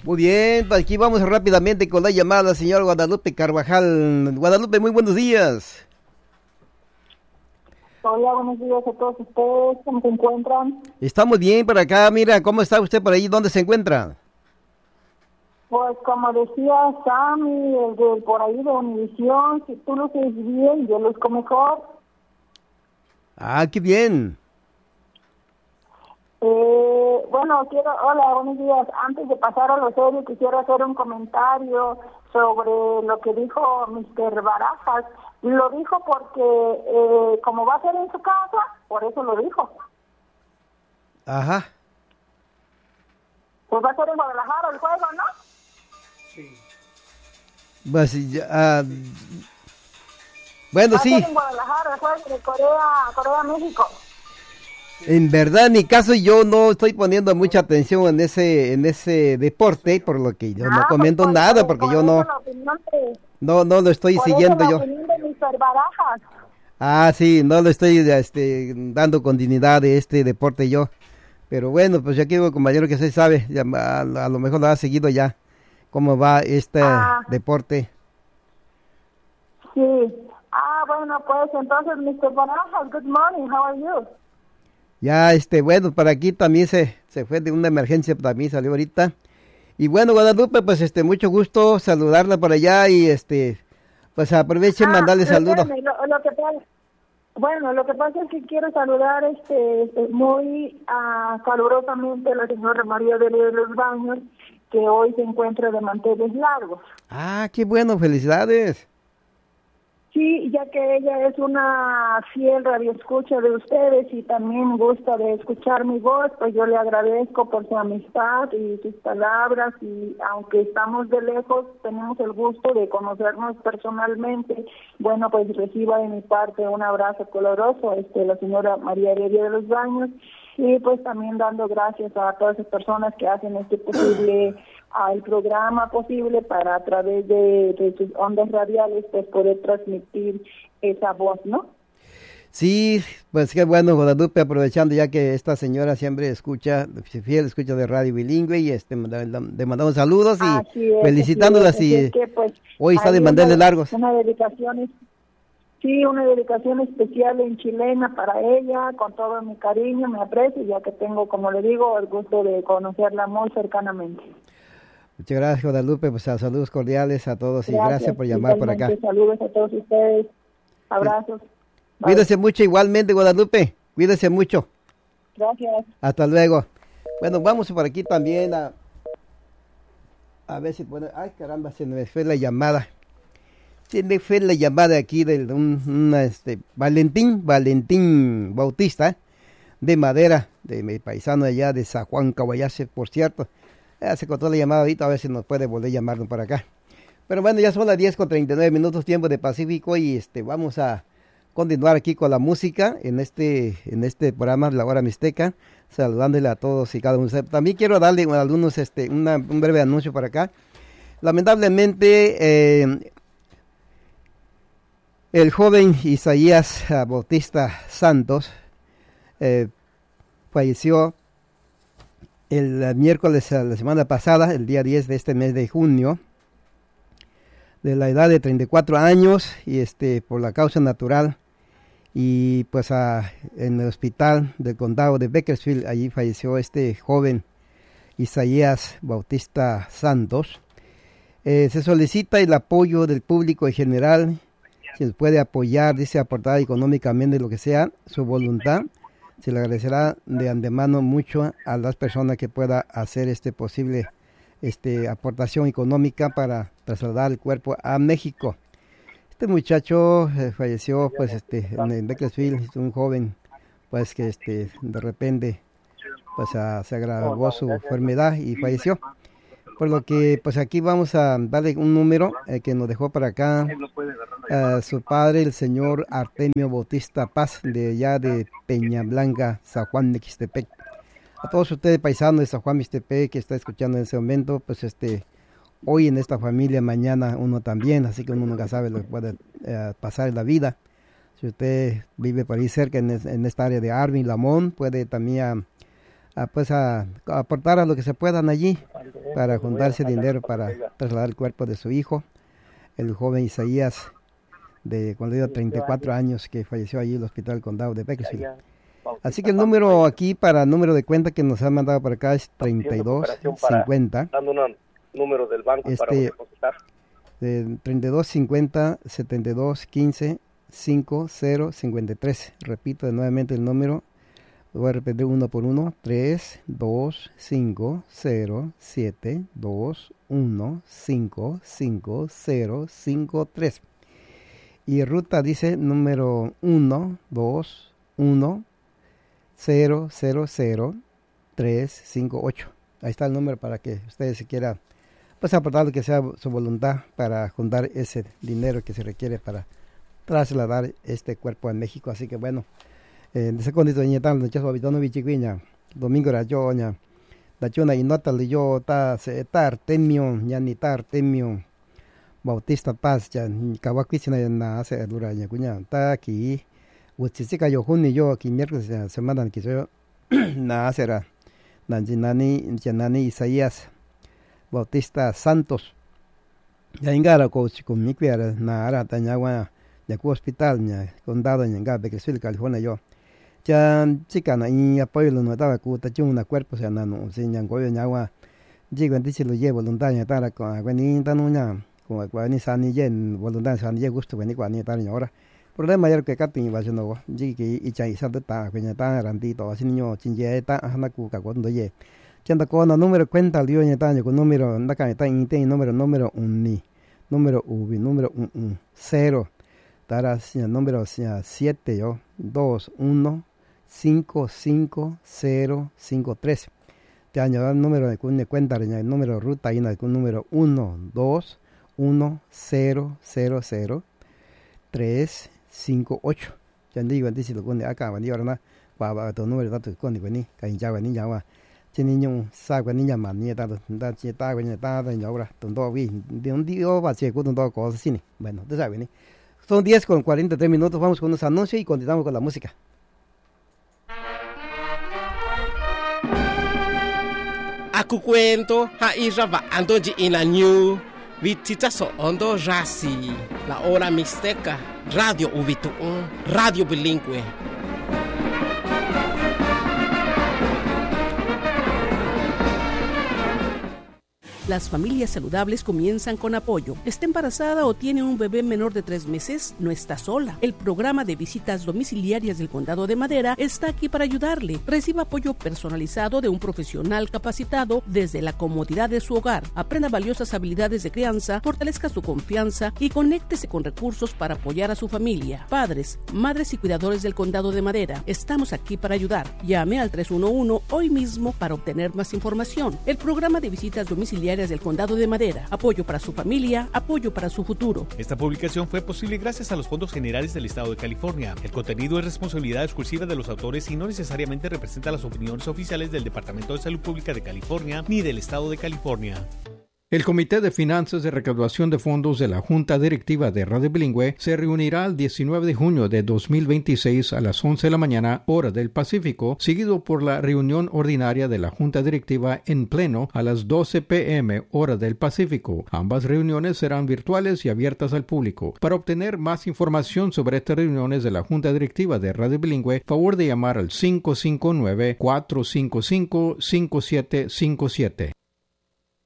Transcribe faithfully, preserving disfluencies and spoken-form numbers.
Muy bien, pues aquí vamos rápidamente con la llamada, señor Guadalupe Carvajal. Guadalupe, muy buenos días. Hola, buenos días a todos ustedes. ¿Cómo se encuentran? Estamos bien por acá. Mira, ¿cómo está usted por ahí? ¿Dónde se encuentra? Pues como decía Sammy, el de por ahí de Univisión, si tú luces bien, yo luzco mejor. Ah, qué bien. Eh, bueno, quiero, hola, buenos días. Antes de pasar a lo serio, quisiera hacer un comentario sobre lo que dijo mister Barajas. Lo dijo porque, eh, como va a ser en su casa, por eso lo dijo. Ajá. Pues va a ser en Guadalajara el juego, ¿no? Sí. Pues, ya, uh, bueno, va sí. Va a ser en Guadalajara el juego de Corea, Corea-México. En verdad, en mi caso, yo no estoy poniendo mucha atención en ese en ese deporte, por lo que yo ah, no comento pues, nada, porque por yo no, de, no no lo estoy por siguiendo eso yo. De Barajas. Ah, sí, no lo estoy este, dando continuidad de este deporte yo. Pero bueno, pues ya quiero, compañero, que se sabe, ya, a, a lo mejor lo ha seguido ya, cómo va este ah, deporte. Sí. Ah, bueno, pues entonces, mister Barajas, good morning, how are you? Ya, este, bueno, para aquí también se, se fue de una emergencia, también salió ahorita. Y bueno, Guadalupe, pues este, mucho gusto saludarla por allá y este, pues aprovechen ah, mandarle saludos. Lo, lo que pasa, bueno, lo que pasa es que quiero saludar este, este muy uh, calurosamente a la señora María de los Baños, que hoy se encuentra de manteles largos. Ah, qué bueno, felicidades. Sí, ya que ella es una fiel radioescucha de ustedes y también gusta de escuchar mi voz, pues yo le agradezco por su amistad y sus palabras, y aunque estamos de lejos, tenemos el gusto de conocernos personalmente. Bueno, pues reciba de mi parte un abrazo coloroso, este, la señora María Heredia de los Baños, y pues también dando gracias a todas esas personas que hacen este posible, al programa posible para a través de, de sus ondas radiales pues poder transmitir esa voz, ¿no? Sí, pues qué bueno, Guadalupe, aprovechando ya que esta señora siempre escucha, fiel escucha de radio bilingüe, y este le mandamos saludos y es, felicitándola es, y es que, pues, hoy está de mandarle largos. Una dedicación, sí, una dedicación especial en chilena para ella, con todo mi cariño, mi aprecio, ya que tengo, como le digo, el gusto de conocerla muy cercanamente. Muchas gracias, Guadalupe, pues a saludos cordiales a todos gracias, y gracias por llamar por acá. Saludos a todos ustedes, abrazos. Sí. Cuídese mucho igualmente, Guadalupe, cuídese mucho. Gracias. Hasta luego. Bueno, vamos por aquí también a, a ver si puede, ay caramba, se me fue la llamada. Se me fue la llamada aquí de un, una, este, Valentín, Valentín Bautista, de Madera, de mi paisano allá de San Juan Caballase, por cierto. Ya se cortó la llamada ahorita, a ver si nos puede volver a llamarnos para acá. Pero bueno, ya son las diez con treinta y nueve minutos, tiempo de Pacífico, y este vamos a continuar aquí con la música en este en este programa La Hora Mixteca, saludándole a todos y cada uno. También quiero darle a algunos este una, un breve anuncio para acá. Lamentablemente, eh, el joven Isaías Bautista Santos eh, falleció el miércoles de la semana pasada, el día diez de este mes de junio, de la edad de treinta y cuatro años, y este por la causa natural, y pues a, en el hospital del condado de Bakersfield, allí falleció este joven Isaías Bautista Santos. Eh, se solicita el apoyo del público en general, si nos puede apoyar, dice, aportar económicamente, lo que sea, su voluntad. Se le agradecerá de antemano mucho a las personas que pueda hacer este posible este aportación económica para trasladar el cuerpo a México. Este muchacho eh, falleció pues este en, en Bakersfield, un joven pues que este de repente pues a, se agravó su enfermedad y falleció. Por lo que pues aquí vamos a darle un número eh, que nos dejó para acá uh, su padre, el señor Artemio Bautista Paz, de allá de Peña Blanca, San Juan de Mixtepec. A todos ustedes paisanos de San Juan Mixtepec que está escuchando en ese momento, pues este hoy en esta familia, mañana uno también, así que uno nunca sabe lo que puede uh, pasar en la vida. Si usted vive por ahí cerca en, en esta área de Arvin, Lamón, puede también a, a, pues a, a aportar a lo que se puedan allí. para juntarse dinero para trasladar el cuerpo de su hijo, el joven Isaías, de cuando tenía treinta y cuatro años, que falleció allí en el hospital del condado de Bakersfield. Así que el número aquí para el número de cuenta que nos han mandado para acá es treinta y dos cincuenta. Dando un número del banco este, para depositar. Eh, treinta y dos cincuenta, setenta y dos quince, cincuenta cincuenta y tres. Repito nuevamente el número. Lo voy a repetir uno por uno. tres dos cinco cero siete dos uno cinco cinco cero cinco tres. Y ruta dice número uno dos uno cero cero cero tres cinco ocho. Ahí está el número para que ustedes se quieran pues aportar lo que sea su voluntad para juntar ese dinero que se requiere para trasladar este cuerpo a México. Así que bueno, eh, de secundito de ñetan lo chaso habitano bichiguiña domingo ra yo ña da chuna y nota le yo ta se tar temio ña ni tar temio Bautista Paz ya kawakichina na se dura ña kuña ta aquí uchichika yo junni yo aquí miércoles semana que yo na será nanjinani yanani Isaías Bautista Santos ya ingara ko chikum mikwera na ara tañagua ya ku hospital ña condado ña ga Bakersfield California yo ya chica na y apoyo lo notaba ku ta chuna cuerpo se na no se ñan goyo ñagua jigo dice lo llevo voluntaria tara ko ni tanu ña ko ko ni sani yen voluntaria sani ye gusto ni ko ni tar ñora problema mayor que katin va no jigi y chai sa ta ko ña ta randito así niño chinje ta hana ku ka ko ndo ye chanda ko na número cuenta lio ña ta con número ndaka ta inte número número unni número ubi número un un cero tara sia número sia siete yo dos uno cinco cinco cero cinco tres. Te añado el número de cuenta, el número de ruta y el número uno dos uno cero cero cero tres cinco ocho. Ya digo, dice lo que acá van a llevar para tu número de datos con ni que ya van a llevar. Trên niño sao cái niña mà niña ta ta chia ta cái niña ta ta nhỏ ra tuần đó vi de un día va ser con tuần đó cosas así. Bueno, tú sabes, son diez con cuarenta y tres minutos, vamos con los anuncios y continuamos con la música. Aku cuento ha iraba andoji ina new vitita so ondo rasi la hora mixteca radio uvitu radio bilingüe. Las familias saludables comienzan con apoyo. ¿Está embarazada o tiene un bebé menor de tres meses? No está sola. El programa de visitas domiciliarias del Condado de Madera está aquí para ayudarle. Reciba apoyo personalizado de un profesional capacitado desde la comodidad de su hogar. Aprenda valiosas habilidades de crianza, fortalezca su confianza y conéctese con recursos para apoyar a su familia. Padres, madres y cuidadores del Condado de Madera, estamos aquí para ayudar. Llame al tres uno uno hoy mismo para obtener más información. El programa de visitas domiciliarias del Condado de Madera. Apoyo para su familia, apoyo para su futuro. Esta publicación fue posible gracias a los fondos generales del Estado de California. El contenido es responsabilidad exclusiva de los autores y no necesariamente representa las opiniones oficiales del Departamento de Salud Pública de California ni del Estado de California. El Comité de Finanzas de Recaudación de Fondos de la Junta Directiva de Radio Bilingüe se reunirá el diecinueve de junio de dos mil veintiséis a las once de la mañana, hora del Pacífico, seguido por la reunión ordinaria de la Junta Directiva en pleno a las doce p m hora del Pacífico. Ambas reuniones serán virtuales y abiertas al público. Para obtener más información sobre estas reuniones de la Junta Directiva de Radio Bilingüe, favor de llamar al cinco cinco nueve, cuatro cinco cinco, cinco siete cinco siete.